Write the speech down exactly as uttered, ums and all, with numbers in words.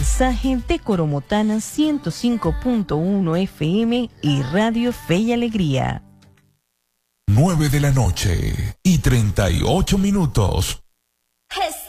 mensaje de Coromotana ciento cinco punto uno F M y Radio Fe y Alegría. nueve de la noche y treinta y ocho minutos. Jesús.